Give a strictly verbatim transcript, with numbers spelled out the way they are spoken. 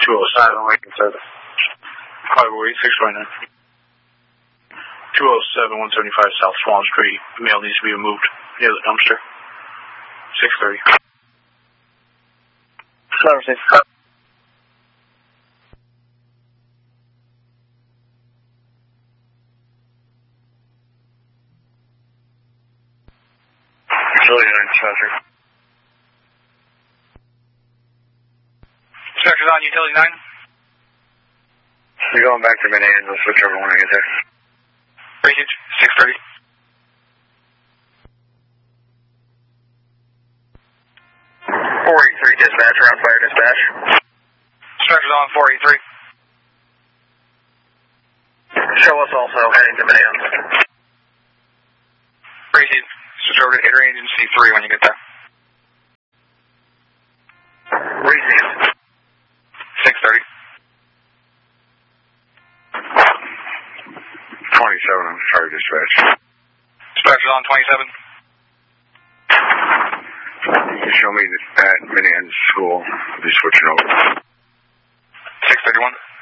two oh seven, like I said. five oh eight, six twenty-nine. two oh seven, one seventy-five South Swan Street. Mail needs to be removed near the dumpster. six thirty. Clever, six. Utility nine, Dispatcher. Dispatcher's on Utility nine. You're going back to Minneapolis. We'll switch over when I get there. Radiant, six thirty. four eighty-three dispatch, around fire dispatch. Dispatcher's on four eighty-three. Show us also heading to Minneapolis. Radiant, switch over to Air Agency three when you get there. Radiant. six thirty. twenty-seven on fire dispatch. Dispatcher's on twenty-seven. You can show me the, at Minneapolis school. I'll be switching over. six thirty-one.